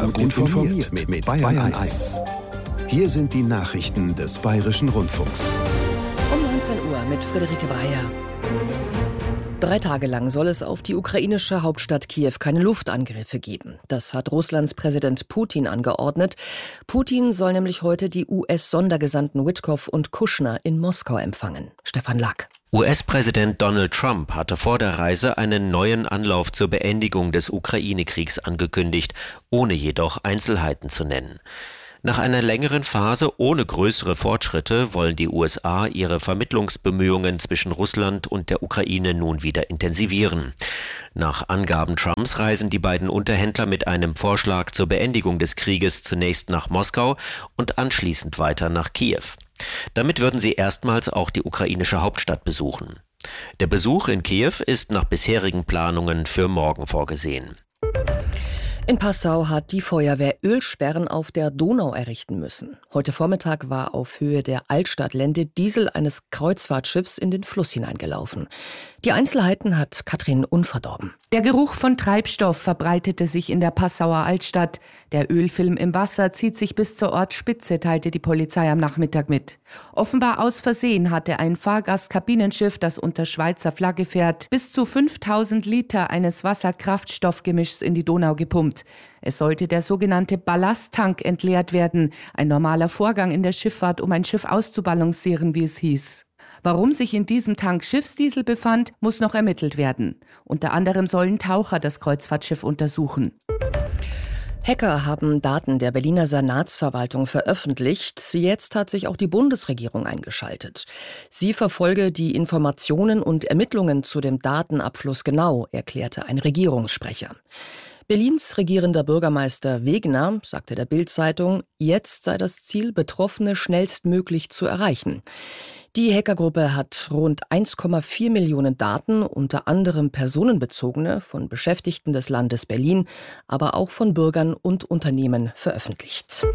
Gut informiert mit Bayern 1. Hier sind die Nachrichten des Bayerischen Rundfunks. Um 19 Uhr mit Friederike Breyer. 3 Tage lang soll es auf die ukrainische Hauptstadt Kiew keine Luftangriffe geben. Das hat Russlands Präsident Putin angeordnet. Putin soll nämlich heute die US-Sondergesandten Witkoff und Kushner in Moskau empfangen. Stefan Lack. US-Präsident Donald Trump hatte vor der Reise einen neuen Anlauf zur Beendigung des Ukraine-Kriegs angekündigt, ohne jedoch Einzelheiten zu nennen. Nach einer längeren Phase ohne größere Fortschritte wollen die USA ihre Vermittlungsbemühungen zwischen Russland und der Ukraine nun wieder intensivieren. Nach Angaben Trumps reisen die beiden Unterhändler mit einem Vorschlag zur Beendigung des Krieges zunächst nach Moskau und anschließend weiter nach Kiew. Damit würden sie erstmals auch die ukrainische Hauptstadt besuchen. Der Besuch in Kiew ist nach bisherigen Planungen für morgen vorgesehen. In Passau hat die Feuerwehr Ölsperren auf der Donau errichten müssen. Heute Vormittag war auf Höhe der Altstadtlende Diesel eines Kreuzfahrtschiffs in den Fluss hineingelaufen. Die Einzelheiten hat Katrin Unverdorben. Der Geruch von Treibstoff verbreitete sich in der Passauer Altstadt. Der Ölfilm im Wasser zieht sich bis zur Ortsspitze, teilte die Polizei am Nachmittag mit. Offenbar aus Versehen hatte ein Fahrgastkabinenschiff, das unter Schweizer Flagge fährt, bis zu 5000 Liter eines Wasserkraftstoffgemischs in die Donau gepumpt. Es sollte der sogenannte Ballasttank entleert werden, ein normaler Vorgang in der Schifffahrt, um ein Schiff auszubalancieren, wie es hieß. Warum sich in diesem Tank Schiffsdiesel befand, muss noch ermittelt werden. Unter anderem sollen Taucher das Kreuzfahrtschiff untersuchen. Hacker haben Daten der Berliner Senatsverwaltung veröffentlicht. Jetzt hat sich auch die Bundesregierung eingeschaltet. Sie verfolge die Informationen und Ermittlungen zu dem Datenabfluss genau, erklärte ein Regierungssprecher. Berlins regierender Bürgermeister Wegner sagte der Bild-Zeitung, jetzt sei das Ziel, Betroffene schnellstmöglich zu erreichen. Die Hackergruppe hat rund 1,4 Millionen Daten, unter anderem personenbezogene, von Beschäftigten des Landes Berlin, aber auch von Bürgern und Unternehmen veröffentlicht.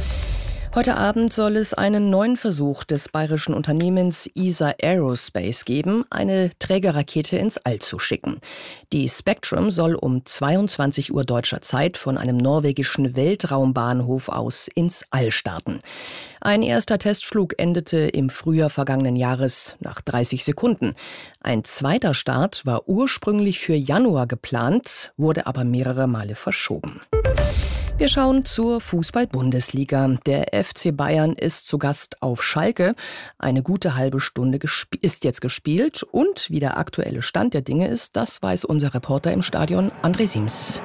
Heute Abend soll es einen neuen Versuch des bayerischen Unternehmens ESA Aerospace geben, eine Trägerrakete ins All zu schicken. Die Spectrum soll um 22 Uhr deutscher Zeit von einem norwegischen Weltraumbahnhof aus ins All starten. Ein erster Testflug endete im Frühjahr vergangenen Jahres nach 30 Sekunden. Ein zweiter Start war ursprünglich für Januar geplant, wurde aber mehrere Male verschoben. Wir schauen zur Fußball-Bundesliga. Der FC Bayern ist zu Gast auf Schalke. Eine gute halbe Stunde ist jetzt gespielt. Und wie der aktuelle Stand der Dinge ist, das weiß unser Reporter im Stadion, André Siems.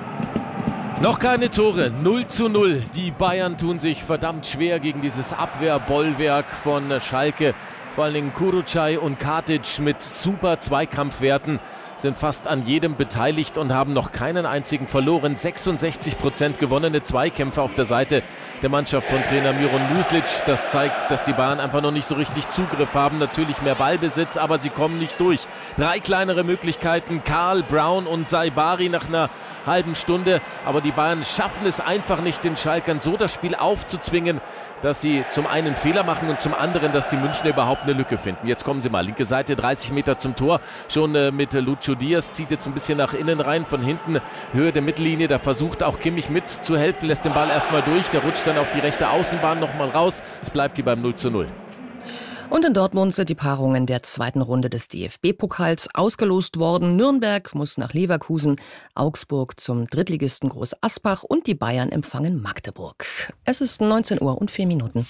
Noch keine Tore, 0:0. Die Bayern tun sich verdammt schwer gegen dieses Abwehrbollwerk von Schalke. Vor allen Dingen Kurucay und Katic mit super Zweikampfwerten sind fast an jedem beteiligt und haben noch keinen einzigen verloren. 66% gewonnene Zweikämpfe auf der Seite der Mannschaft von Trainer Miron Muslic. Das zeigt, dass die Bayern einfach noch nicht so richtig Zugriff haben. Natürlich mehr Ballbesitz, aber sie kommen nicht durch. 3 kleinere Möglichkeiten, Karl, Brown und Saibari nach einer halben Stunde. Aber die Bayern schaffen es einfach nicht, den Schalkern so das Spiel aufzuzwingen, dass sie zum einen Fehler machen und zum anderen, dass die Münchner überhaupt eine Lücke finden. Jetzt kommen sie mal, linke Seite, 30 Meter zum Tor, schon mit Lucho Diaz, zieht jetzt ein bisschen nach innen rein, von hinten, Höhe der Mittellinie, da versucht auch Kimmich mitzuhelfen, lässt den Ball erstmal durch, der rutscht dann auf die rechte Außenbahn nochmal raus, es bleibt hier beim 0:0. Und in Dortmund sind die Paarungen der zweiten Runde des DFB-Pokals ausgelost worden. Nürnberg muss nach Leverkusen, Augsburg zum Drittligisten Groß Asbach und die Bayern empfangen Magdeburg. Es ist 19 Uhr und 4 Minuten.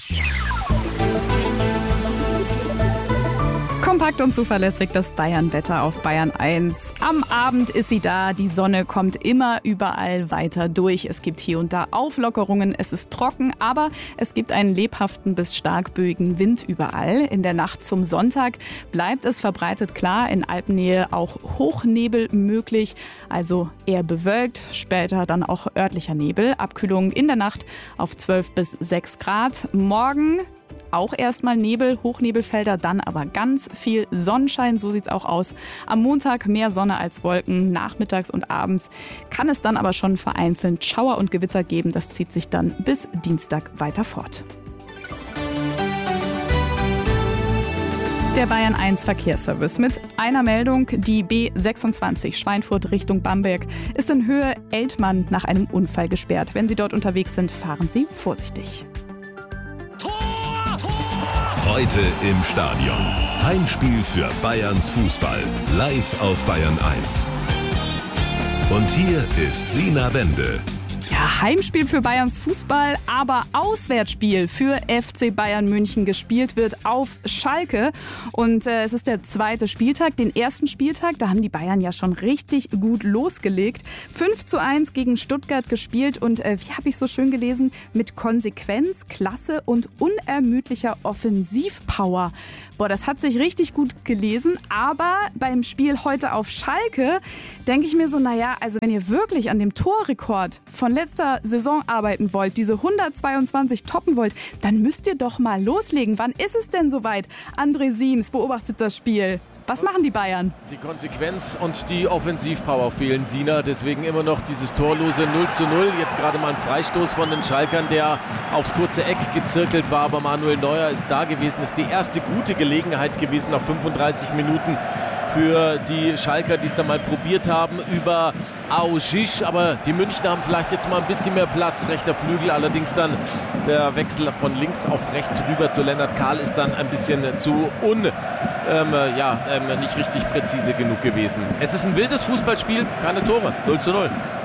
Kompakt und zuverlässig das Bayern-Wetter auf Bayern 1. Am Abend ist sie da, die Sonne kommt immer überall weiter durch. Es gibt hier und da Auflockerungen, es ist trocken, aber es gibt einen lebhaften bis stark böigen Wind überall. In der Nacht zum Sonntag bleibt es verbreitet klar, in Alpennähe auch Hochnebel möglich, also eher bewölkt, später dann auch örtlicher Nebel. Abkühlung in der Nacht auf 12 bis 6 Grad. Morgen auch erstmal Nebel, Hochnebelfelder, dann aber ganz viel Sonnenschein, so sieht's auch aus. Am Montag mehr Sonne als Wolken, nachmittags und abends kann es dann aber schon vereinzelt Schauer und Gewitter geben. Das zieht sich dann bis Dienstag weiter fort. Der Bayern 1 Verkehrsservice mit einer Meldung. Die B26 Schweinfurt Richtung Bamberg ist in Höhe Eltmann nach einem Unfall gesperrt. Wenn Sie dort unterwegs sind, fahren Sie vorsichtig. Heute im Stadion. Heimspiel für Bayerns Fußball. Live auf Bayern 1. Und hier ist Sina Wende. Ja, Heimspiel für Bayerns Fußball, aber Auswärtsspiel für FC Bayern München. Gespielt wird auf Schalke. Und es ist der zweite Spieltag, den ersten Spieltag. Da haben die Bayern ja schon richtig gut losgelegt. 5:1 gegen Stuttgart gespielt und wie habe ich so schön gelesen, mit Konsequenz, Klasse und unermüdlicher Offensivpower. Boah, das hat sich richtig gut gelesen. Aber beim Spiel heute auf Schalke denke ich mir so, naja, also wenn ihr wirklich an dem Torrekord von letzter Saison arbeiten wollt, diese 122 toppen wollt, dann müsst ihr doch mal loslegen. Wann ist es denn soweit? André Siems beobachtet das Spiel. Was machen die Bayern? Die Konsequenz und die Offensivpower fehlen, Sina. Deswegen immer noch dieses torlose 0:0. Jetzt gerade mal ein Freistoß von den Schalkern, der aufs kurze Eck gezirkelt war. Aber Manuel Neuer ist da gewesen. Ist die erste gute Gelegenheit gewesen nach 35 Minuten für die Schalker, die es dann mal probiert haben über Aujic. Aber die Münchner haben vielleicht jetzt mal ein bisschen mehr Platz. Rechter Flügel, allerdings dann der Wechsel von links auf rechts rüber zu Lennart Kahl ist dann ein bisschen zu nicht richtig präzise genug gewesen. Es ist ein wildes Fußballspiel, keine Tore, 0:0.